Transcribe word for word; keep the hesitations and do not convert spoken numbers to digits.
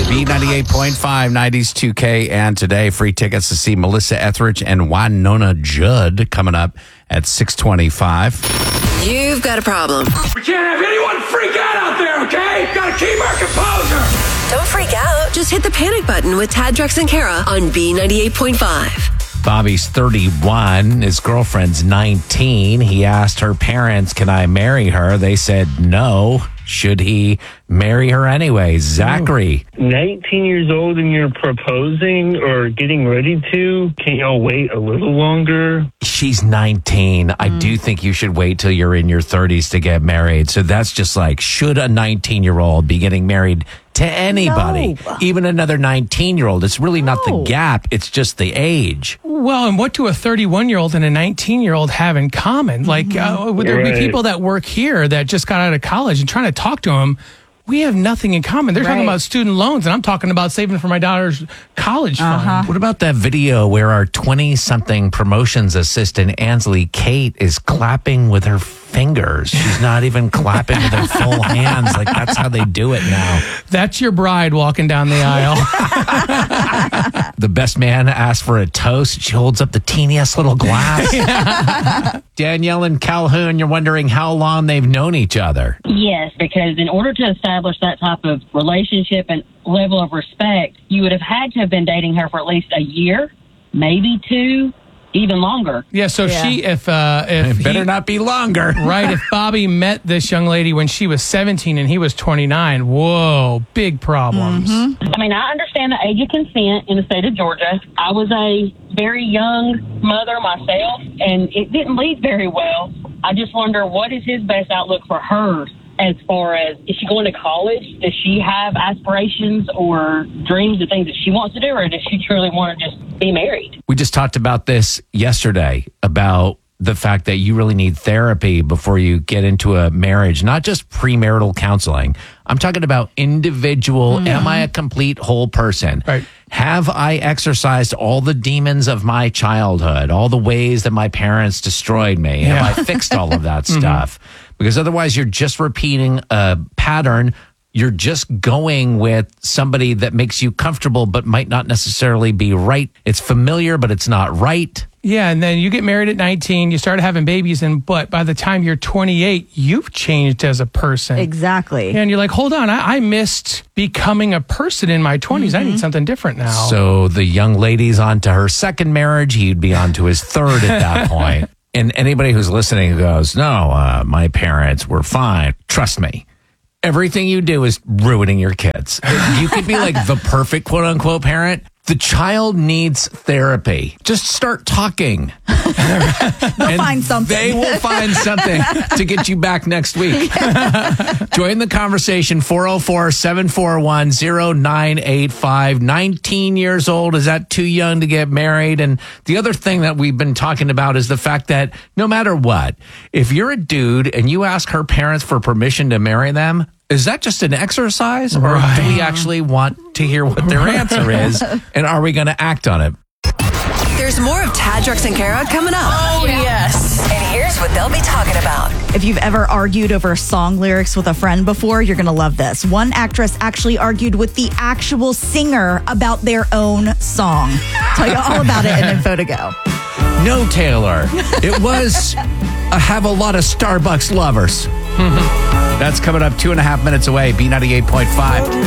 B ninety-eight point five, nineties two K, and today free tickets to see Melissa Etheridge and Winona Judd coming up at six twenty-five. You've got a problem. We can't have anyone freak out out there, okay? Gotta keep our composure. Don't freak out. Just hit the panic button with Tad, Drex, and Kara on B ninety-eight point five. Bobby's thirty-one. His girlfriend's nineteen. He asked her parents, can I marry her? They said no. Should he marry her anyway? Zachary. nineteen years old and you're proposing or getting ready to? Can't y'all wait a little longer? She's nineteen. Mm. I do think you should wait till you're in your thirties to get married. So that's just like, should a nineteen-year-old be getting married to anybody? No. Even another nineteen-year-old. It's really not the gap. It's just the age. Well, and what do a thirty-one-year-old and a nineteen-year-old have in common? Like, uh, would there Right. be people that work here that just got out of college and trying to talk to them? We have nothing in common. They're talking Right. about student loans, and I'm talking about saving for my daughter's college fund. What about that video where our twenty-something promotions assistant, Ansley Kate, is clapping with her fingers? She's not even clapping with her full hands. Like, that's how they do it now. That's your bride walking down the aisle. The best man asks for a toast. She holds up the teeniest little glass. Danielle and Calhoun, you're wondering how long they've known each other. Yes, because in order to establish that type of relationship and level of respect, you would have had to have been dating her for at least a year, maybe two, even longer. Yeah, so Yeah. she, if, uh, if It better he- not be longer. right, if Bobby met this young lady when she was seventeen and he was twenty-nine, whoa, big problems. I mean, I understand the age of consent in the state of Georgia. I was a very young mother myself, and it didn't lead very well. I just wonder, what is his best outlook for her as far as, is she going to college? Does she have aspirations or dreams of things that she wants to do, or does she truly want to just be married? We just talked about this yesterday about the fact that you really need therapy before you get into a marriage, not just premarital counseling. I'm talking about individual. Am I a complete whole person? Right. Have I exercised all the demons of my childhood, all the ways that my parents destroyed me? Yeah. Have I fixed all of that stuff? Because otherwise you're just repeating a pattern. You're just going with somebody that makes you comfortable but might not necessarily be right. It's familiar, but it's not right. Yeah, and then you get married at nineteen, you start having babies, and but by the time you're twenty-eight, you've changed as a person. Exactly. And you're like, hold on, I, I missed becoming a person in my twenties. I need something different now. So the young lady's on to her second marriage. He'd be on to his third at that point. And anybody who's listening who goes, no, uh, my parents were fine. Trust me. Everything you do is ruining your kids. You could be like the perfect quote unquote parent. The child needs therapy. Just start talking. They'll find something. They will find something to get you back next week. Join the conversation, four oh four, seven four one, oh nine eight five. nineteen years old, is that too young to get married? And the other thing that we've been talking about is the fact that no matter what, if you're a dude and you ask her parents for permission to marry them, is that just an exercise, or Right. do we actually want to hear what their answer is, and are we going to act on it? There's more of Tad, Drex, and Kara coming up. Oh, yes. And here's what they'll be talking about. If you've ever argued over song lyrics with a friend before, you're going to love this. One actress actually argued with the actual singer about their own song. Tell you all about it in Info to Go. No, Taylor. It was I have a lot of Starbucks lovers. That's coming up two and a half minutes away. B ninety-eight point five.